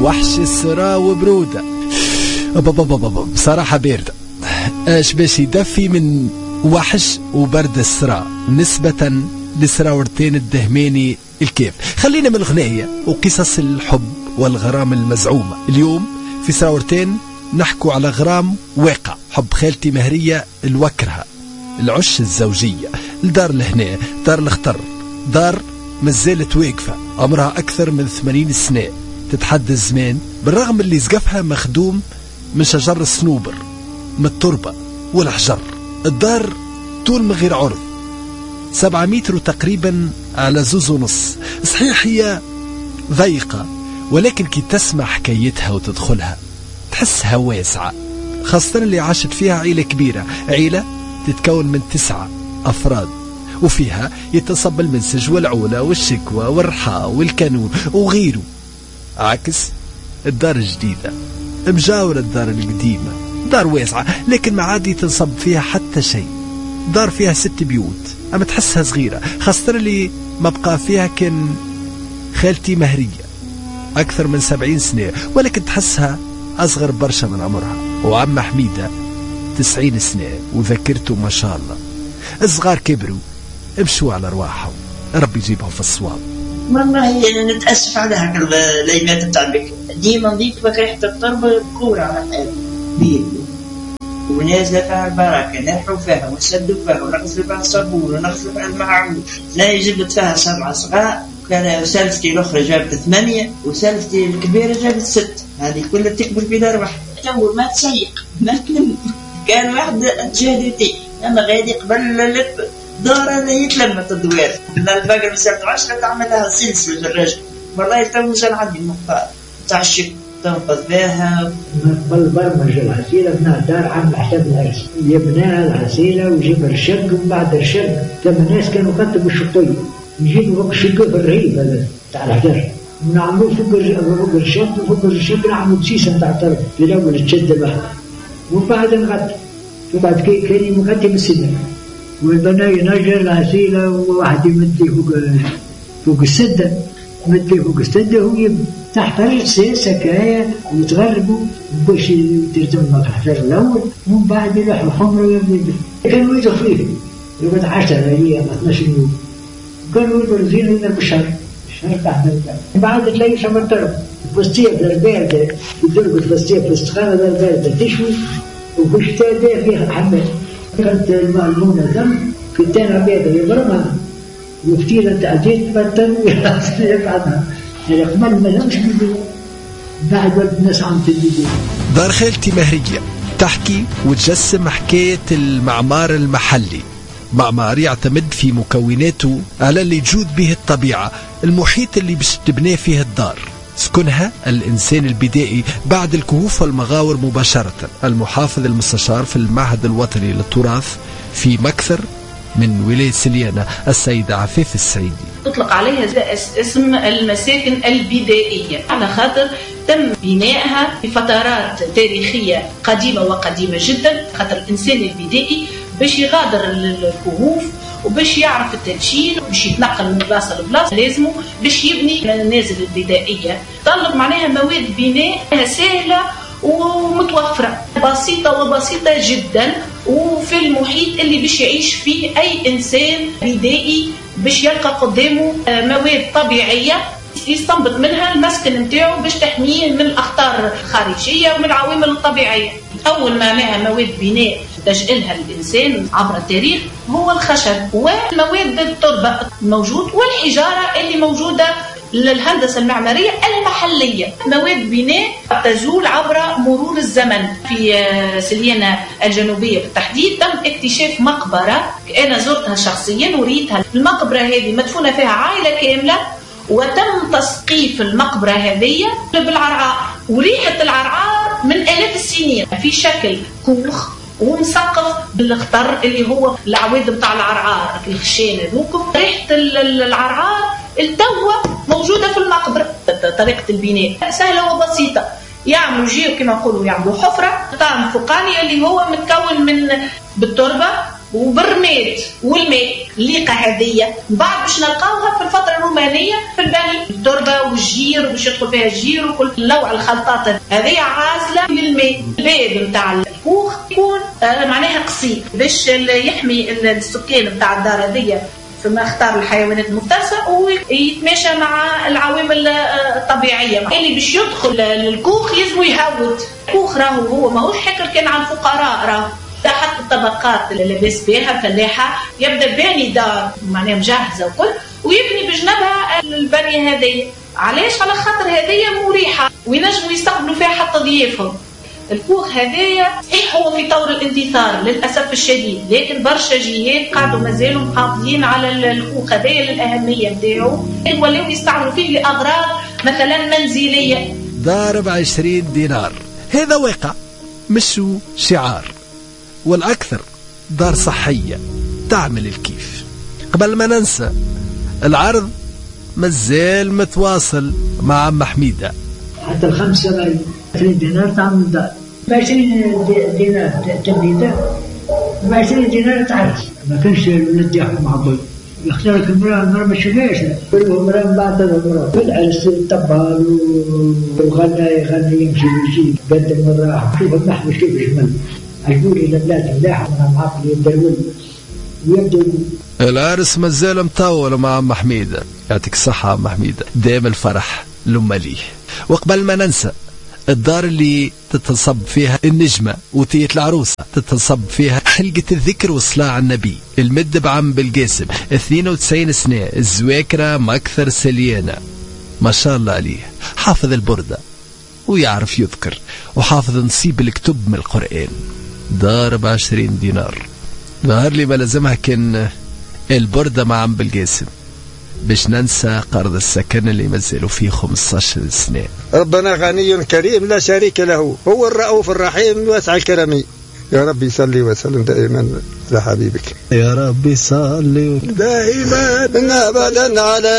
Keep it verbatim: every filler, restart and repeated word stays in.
وحش السرا وبرودة بصراحة باردة. اش باش يدفي من وحش وبرد السرا نسبة لسراورتين الدهماني الكيف. خلينا من الغنية وقصص الحب والغرام المزعومة. اليوم في سراورتين نحكوا على غرام واقع، حب خالتي مهرية الوكرها، العش الزوجية، الدار الهنا، دار الخطر، دار مازالت واقفة عمرها أكثر من ثمانين سنة، تتحدى الزمان بالرغم اللي زقفها مخدوم من شجر الصنوبر، من التربة والحجر. الدار طول من غير عرض سبعة متر تقريبا على زوز ونص. صحيح هي ضيقة، ولكن كي تسمع حكايتها وتدخلها تحسها واسعة، خاصة اللي عاشت فيها عيلة كبيرة، عيلة تتكون من تسعة أفراد، وفيها يتصب المنسج والعولة والشكوى والرحاء والكانون وغيره. عكس الدار الجديدة مجاورة الدار القديمة، دار واسعة لكن ما عادي تنصب فيها حتى شيء. دار فيها ست بيوت، أما تحسها صغيرة، خاصة اللي ما بقى فيها كان خالتي مهرية أكثر من سبعين سنة، ولكن تحسها أصغر برشا من عمرها. وعم حميدة تسعين سنة وذكرته ما شاء الله. الصغار كبروا امشوا على رواحهم، ربي يجيبهم في الصواب. والله يعني نتأسف على هكا الأيامات بتاعك، ديما نضيف بك ريحة التربة كورة على حالي بيد ونازلة فيها البركة، نرحوا فيها ونسدوا فيها ونغسلوا فيها الصابون ونغسلوا فيها المعون. لا جبت فيها سبعة صغار، كان سلفتي الأخرى جابت ثمانية وسلفتي الكبيرة جابت ست، هذه كلها تكبر في دار واحد. تو ما تسيق ما تلم، كان واحد جهدتي أما غادي قبل دارة اللي يتلمت الدوار من الباقي مسافة عشرة تعملها سلسلة الرجل. والله تو مازال عندي المختار تاع الشك تنقذ بها. قبل برمج العسيلة بناء دار عامل حساب الأرض، يبناها العسيلة ويجيب الشق، ومن بعد الشق كما الناس كانوا كتبوا الشقية يجيبوا فوق الشق في الرهيب هذا تاع الحجر، ونعملوا فوق فوق الشق وفوق الشق نعملوا بسيسة تاع الطرف في الأول تشد بها، ومن بعد نغطي، وبعد كي كان يغطي بالسنة والبناء ينجر العسيلة وواحد يمدي فوق فوق السدة، يمدي فوق السدة ويب تحت رجل سكاية ويتغربوا باش ترتم الحجر الأول، ومن بعد يلوحوا الخمر ويبدو كانوا يدخل فيه يقعد عشرة أيام اثناش يوم، كانوا يبرزين لنا بالشهر الشهر تحت الباب. بعد تلاقي شمر طرف فستية في الباردة يدرقوا الفستية في السخانة الباردة تشوي، وفي الشتاء فيها حمام. كانت المؤمنة ذنب في التاني عبيدة يضربها وفتيلة تعديت بطن ويفعلها يعني قبل ما لمش بيدو بعد ولد الناس عم تبيدو. دار خالتي مهرية تحكي وتجسم حكاية المعمار المحلي، معمار يعتمد في مكوناته على اللي تجود به الطبيعة، المحيط اللي باش تبني فيه الدار، سكنها الإنسان البدائي بعد الكهوف والمغاور مباشرة. المحافظ المستشار في المعهد الوطني للتراث في مكثر من ولاية سليانة السيدة عفاف السعيدي تطلق عليها اسم المساكن البدائية على خاطر تم بنائها في فترات تاريخية قديمة وقديمة جدا، خاطر الإنسان البدائي باش يغادر الكهوف وباش يعرف التدشين وباش يتنقل من بلاصه لبلاصه لازمه باش يبني المنازل البدائيه. طلب معناها مواد بناء سهله ومتوفره بسيطه وبسيطه جدا، وفي المحيط اللي باش يعيش فيه اي انسان بدائي باش يلقى قدامه مواد طبيعيه يستنبط منها المسكن نتاعو باش تحميه من الاخطار الخارجيه ومن العوامل الطبيعيه. اول ما معها مواد بناء تجعلها الإنسان عبر التاريخ هو الخشب ومواد التربة الموجود والحجارة اللي موجودة للهندسة المعمارية المحلية. مواد بناء تزول عبر مرور الزمن. في سليانة الجنوبية بالتحديد تم اكتشاف مقبرة أنا زرتها شخصيا وريتها. المقبرة هذه مدفونة فيها عائلة كاملة وتم تسقيف المقبرة هذه بالعرعار، وريحة العرعار من آلاف السنين في شكل كوخ ومسقف بالخطر اللي هو العواد بتاع العرعار الخشان هذوكم. ريحة العرعار التوة موجودة في المقبرة. طريقة البناء سهلة وبسيطة، يعملوا جيو كما نقولوا يعملوا حفرة طعم فوقاني اللي هو متكون من بالتربة وبالرماد والماء. الليقة هذه بعد باش نلقاوها في الفترة الرومانية في البني، التربة والجير وباش يدخل فيها الجير وكل نوع الخلطات هذه عازلة للماء. الباب نتاع الكوخ يكون آه معناها قصير باش يحمي السكان نتاع الدار هذه ثم اختار الحيوانات المفترسة ويتماشى مع العوامل الطبيعية. اللي باش يدخل للكوخ يلزم يهود. الكوخ راهو هو ماهوش حكر كان على الفقراء، راهو حتى الطبقات اللي لاباس بها فلاحة يبدا باني دار معناها مجهزة وكل ويبني بجنبها البنية هذه. علاش؟ على خاطر هذه مريحة وينجموا يستقبلوا فيها حتى ضيافهم. الكوخ هذايا صحيح هو في طور الاندثار للأسف الشديد، لكن برشا جهات قاعدوا مازالوا محافظين على الكوخ هذايا للأهمية نتاعو، ولاو يستعملوا فيه لأغراض مثلا منزلية. دار بعشرين دينار هذا واقع مش شعار، والأكثر دار صحية تعمل الكيف. قبل ما ننسى العرض مازال متواصل مع عم حميدة. حتى الخمسة عشرين دينار تعمل دار، بعشرين دينار تبنيته، بعشرين دينار تعرس. ما كانش الولد يحكم مع ضي يختارك المرأة، المرأة ما شفاش كلهم مرأة من بعد المرأة في العرس طبال وغنى يغني يمشي ويجي قدم مرة. شوف المحبش كيف جمل عجبولي لبلاد ملاح من معقل يدرول ويبدو. العرس مازال مطول مع عم حميدة، يعطيك الصحة عم حميدة، دائم الفرح لما ليه. وقبل ما ننسى الدار اللي تتصب فيها النجمة وتية العروسة، تتصب فيها حلقة الذكر والصلاة على النبي، المد بعم بالقاسم اثنين وتسعين سنة، الزواكرة مكثر سليانة ما شاء الله عليه، حافظ البردة ويعرف يذكر وحافظ نصيب الكتب من القرآن. دار بعشرين دينار. ظهر لي ما لازمها كان البردة مع عم بالقاسم باش ننسى قرض السكن اللي مازالوا فيه خمسة عشر سنة. ربنا غني كريم لا شريك له، هو الرؤوف الرحيم واسع الكرم. يا ربي صلي وسلم دائما على حبيبك. يا ربي صلي دائما ابدا على